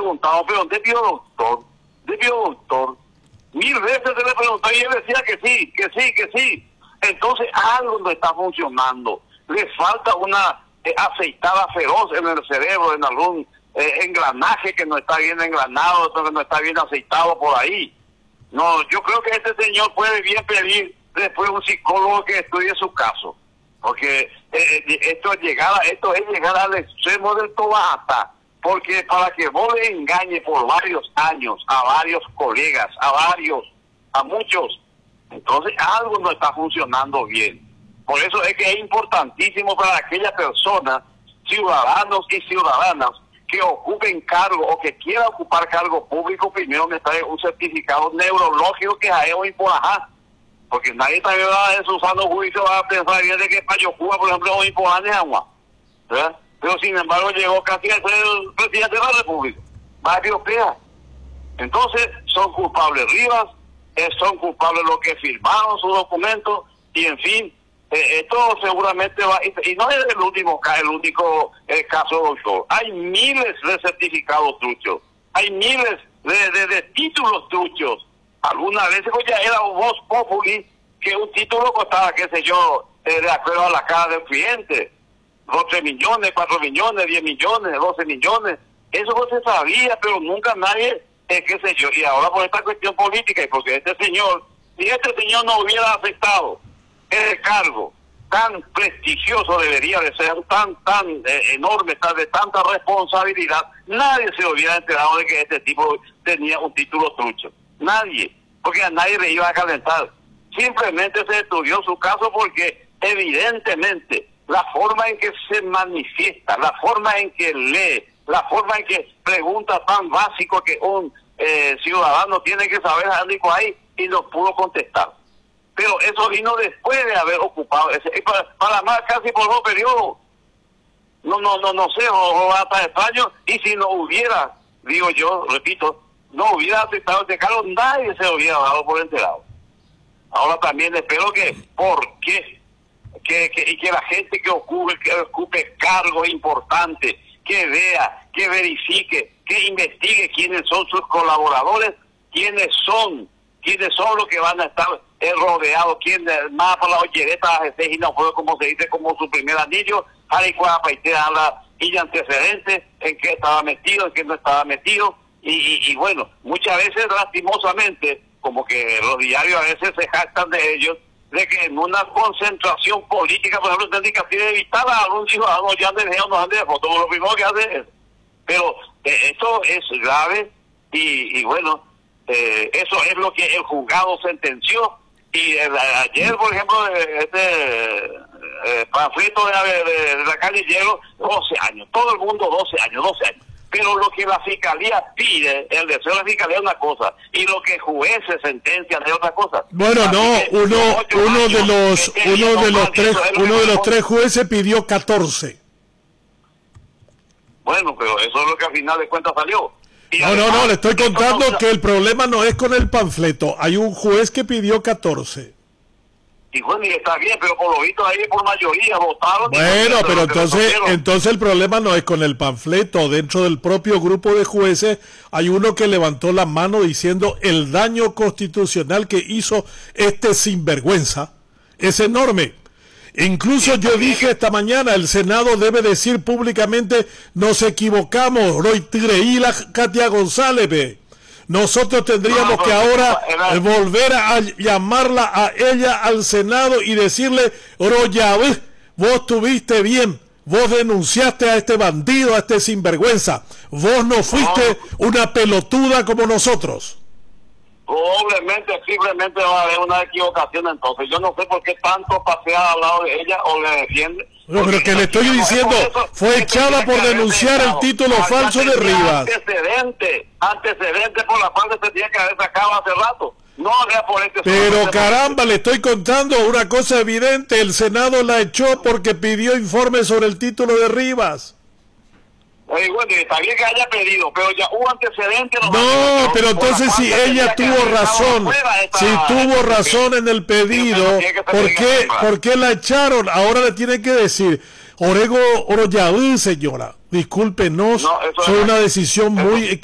preguntamos, pero ¿dónde vio doctor? ¿Dónde vio doctor? 1000 veces se le preguntó y él decía que sí, que sí, que sí. Entonces algo no está funcionando. Le falta una aceitada feroz en el cerebro, en algún engranaje que no está bien engranado, que no está bien aceitado por ahí. No, yo creo que este señor puede bien pedir después un psicólogo que estudie su caso. Porque esto es llegar al extremo del tobata. Porque para que vos le engañe por varios años a varios colegas, a muchos, entonces algo no está funcionando bien. Por eso es que es importantísimo para aquellas personas, ciudadanos y ciudadanas, que ocupen cargo o que quieran ocupar cargo público, primero que trae un certificado neurológico que es o impoajá. Porque nadie también va en su sano juicio va a pensar bien de que Payocuba, por ejemplo, o impoajá de agua. ¿Verdad? Pero sin embargo llegó casi a ser el presidente de la República. Va a europea. Entonces son culpables Rivas, son culpables los que firmaron su documento, y en fin, esto seguramente va, y no es el único caso, doctor. Hay miles de certificados truchos, hay miles de títulos truchos. Algunas veces pues ya era un voz populi, que un título costaba, qué sé yo, de acuerdo a la cara del cliente, 12 millones, 4 millones, 10 millones, 12 millones. Eso no se sabía, pero nunca nadie, qué sé yo. Y ahora por esta cuestión política, y porque si este señor no hubiera aceptado ese cargo tan prestigioso, debería de ser tan enorme, de tanta responsabilidad, nadie se hubiera enterado de que este tipo tenía un título trucho. Nadie, porque a nadie le iba a calentar. Simplemente se estudió su caso porque evidentemente la forma en que se manifiesta, la forma en que lee, la forma en que pregunta tan básico que un ciudadano tiene que saber ahí, y no pudo contestar. Pero eso vino después de haber ocupado para más casi por 2 periodos. No sé, o hasta extraño, y si no hubiera, digo yo, repito, no hubiera aceptado este cargo, nadie se hubiera dado por enterado. Ahora también espero que la gente que ocupe cargos importantes, que vea, que verifique, que investigue quiénes son sus colaboradores, quiénes son los que van a estar rodeados, quiénes más por la oyereta y no fue como se dice, como su primer anillo, y antecedentes, en qué estaba metido, en qué no estaba metido, y bueno, muchas veces lastimosamente, como que los diarios a veces se jactan de ellos, de que en una concentración política, por ejemplo, tendría que evitar a algún ciudadano ya no ande de foto, lo primero que hace es. Pero esto es grave, y bueno, eso es lo que el juzgado sentenció. Y ayer, por ejemplo, panfleto de la calle Hielo, 12 años, todo el mundo 12 años. Pero lo que la fiscalía pide, el deseo de la fiscalía es una cosa, y lo que jueces sentencian es otra cosa. Bueno, no, uno de los tres jueces pidió 14. Bueno, pero eso es lo que al final de cuentas salió. No, le estoy contando que el problema no es con el panfleto. Hay un juez que pidió 14. Y bueno, y está bien, pero por lo visto ahí por mayoría votaron. Bueno, pero entonces el problema no es con el panfleto. Dentro del propio grupo de jueces hay uno que levantó la mano diciendo el daño constitucional que hizo este sinvergüenza es enorme. Incluso yo dije esta mañana, el Senado debe decir públicamente, nos equivocamos, Roitreíla Katia González, ve. Nosotros tendríamos que ahora volver a llamarla a ella al Senado y decirle, Oroyavé, vos tuviste bien, vos denunciaste a este bandido, a este sinvergüenza, vos no fuiste una pelotuda como nosotros. Probablemente, simplemente va a haber una equivocación entonces. Yo no sé por qué tanto pasea al lado de ella o le defiende. No, pero que le estoy diciendo, fue echada por denunciar el título falso de Rivas. Antecedente por la cual se tenía que haber sacado hace rato. No era por este. Pero caramba, le estoy contando una cosa evidente. El Senado la echó porque pidió informe sobre el título de Rivas. Bueno, está bien que haya pedido, pero ya hubo antecedentes. No, pero entonces si ella tuvo razón, si tuvo razón en el pedido, ¿por qué la echaron? Ahora le tienen que decir, Oroyaví, señora, discúlpenos, fue una decisión muy